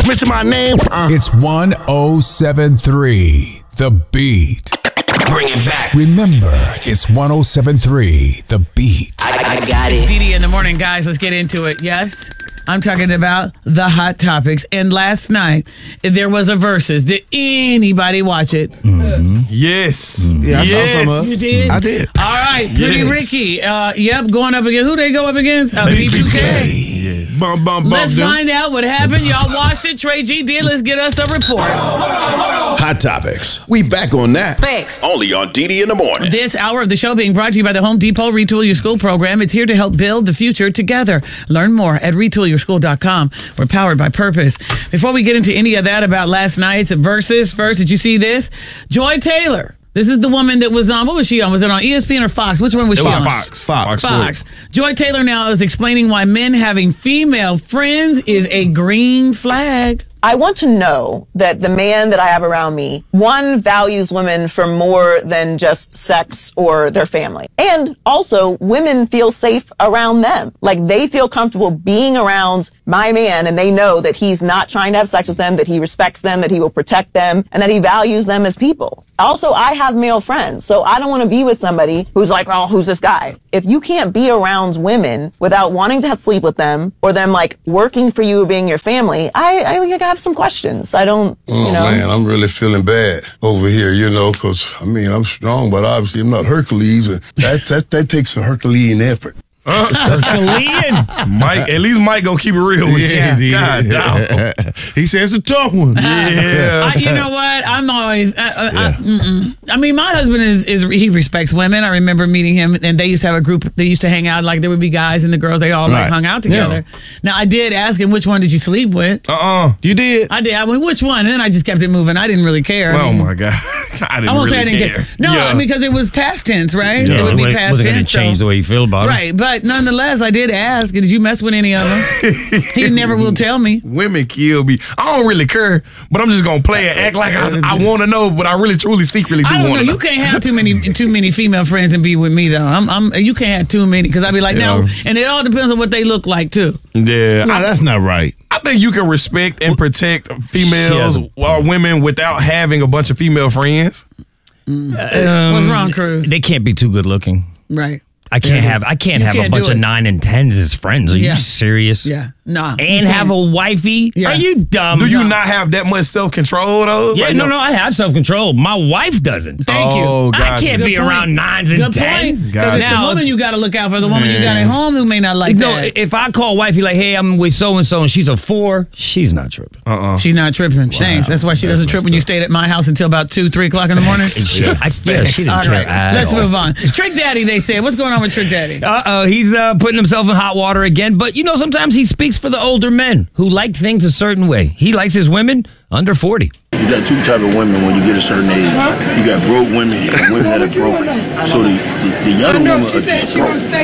mention my name. It's 1073 The Beat. Bring it back. Remember, it's 1073 The Beat. I got it. It's DD in the morning, guys. Let's get into it. Yes, I'm talking about the hot topics. And last night, there was a Versus. Did anybody watch it? Mm-hmm. Yes. Yeah, I saw some of You it. did? I did. All right, Pretty Yes. Ricky. Yep, going up against, who they go up against? B2K. Yes. Bum, bum, bum. Let's find out what happened. Y'all watched it. Trey G did. Let's get us a report. Hot Topics. We back on that. Facts. Only on DD in the morning. This hour of the show being brought to you by the Home Depot Retool Your School program. It's here to help build the future together. Learn more at retoolyourschool.com. We're powered by purpose. Before we get into any of that about last night's Versus, first, did you see this? Joy Taylor. This is the woman that was on, what was she on? Was it on ESPN or Fox? Which one was she on? Fox. Joy Taylor now is explaining why men having female friends is a green flag. I want to know that the man that I have around me, one, values women for more than just sex or their family. And also, women feel safe around them. Like, they feel comfortable being around my man, and they know that he's not trying to have sex with them, that he respects them, that he will protect them, and that he values them as people. Also, I have male friends, so I don't want to be with somebody who's like, oh, who's this guy? If you can't be around women without wanting to sleep with them, or them, like, working for you or being your family, I think I have some questions. I don't, Oh, man, I'm really feeling bad over here, because, I'm strong, but obviously I'm not Hercules. And that takes a Herculean effort. Herculean. Mike, at least Mike gonna keep it real with you. God damn. He says it's a tough one. Yeah. You know what? I'm always. My husband is he respects women. I remember meeting him, and they used to have a group. They used to hang out. Like, there would be guys and the girls. They all Right. hung out together. Yeah. Now, I did ask him, which one did you sleep with? You did? I did. I went, which one? And then I just kept it moving. I didn't really care. Oh my God. I won't say I really didn't care. No, Yeah. because it was past tense, right? It would be past wasn't going tense. to change the way you feel about it. Right, but nonetheless, I did ask, did you mess with any of them? He never will tell me. Women kill me. I don't really care, but I'm just gonna play and act like I want to know, but I really, truly, secretly do I don't know. want to know. You can't have too many female friends and be with me though. You can't have too many because I'd be like, no. And it all depends on what they look like too. Yeah, No, that's not right. I think you can respect and protect females or women without having a bunch of female friends. What's wrong, Cruz? They can't be too good looking. Right. I can't have a can't bunch do of it. 9 and 10s as friends. Are Yeah. you serious? Yeah. Nah. And have a wifey? Yeah. Are you dumb? Do you not have that much self-control though? Yeah, Like, no, I have self-control. My wife doesn't. Thank you. Oh, I gotcha. can't be Good point. around 9s and Good 10s. point. Because Gotcha. it's the Now, woman you got to look out for. The woman you got at home who may not like No, that. if I call wifey like, hey, I'm with so-and-so and she's a 4, she's not tripping. She's not tripping. Thanks. That's why she doesn't trip when you stayed at my house until about 2, 3 o'clock in the morning. She didn't All care right. at Let's all. move on. Trick Daddy, they said. What's going on with Trick Daddy? He's putting himself in hot water again. But, sometimes he speaks for the older men who like things a certain way. He likes his women under 40. You got two type of women when you get a certain age. You got broke women and women that are broken. So the younger women are just broke.